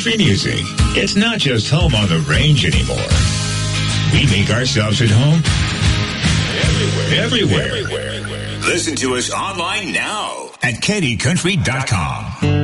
country music. It's not just home on the range anymore. We make ourselves at home everywhere. Listen to us online now at KennyCountry.com.